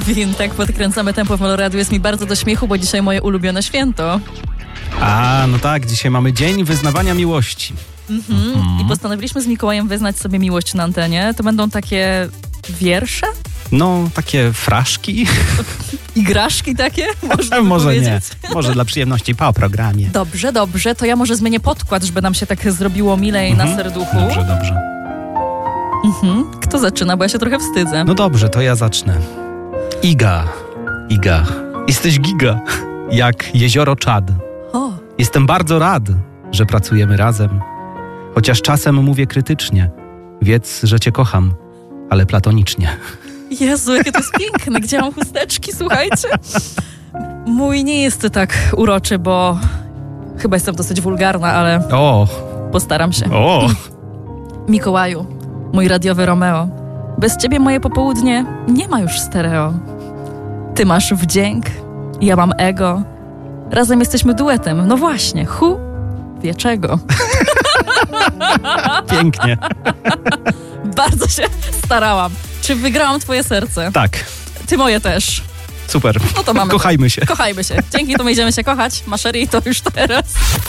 Tak podkręcamy tempo w Meloradiu. Jest mi bardzo do śmiechu, bo dzisiaj moje ulubione święto. No tak, dzisiaj mamy Dzień Wyznawania Miłości. I postanowiliśmy z Mikołajem wyznać sobie miłość na antenie. To będą takie wiersze? No, takie fraszki. Igraszki takie? Można Może powiedzieć. nie. Może dla przyjemności po programie. Dobrze. To ja może zmienię podkład, żeby nam się tak zrobiło milej na serduchu. Dobrze. Kto zaczyna? Bo ja się trochę wstydzę. No dobrze, to ja zacznę. Iga. Jesteś giga, jak jezioro Czad. O, Jestem bardzo rad, że pracujemy razem. Chociaż czasem mówię krytycznie. Wiedz, że cię kocham, ale platonicznie. Jezu, jakie to jest piękne. Gdzie mam chusteczki, słuchajcie? Mój nie jest tak uroczy, bo chyba jestem dosyć wulgarna, ale postaram się. Mikołaju, mój radiowy Romeo, bez ciebie moje popołudnie nie ma już stereo. Ty masz wdzięk, ja mam ego. Razem jesteśmy duetem. No właśnie, wie czego. Pięknie. Bardzo się starałam. Czy wygrałam twoje serce? Tak. Ty moje też. Super. No to mamy. Kochajmy się. Kochajmy się. Dzięki temu idziemy się kochać. Maszerii to już teraz.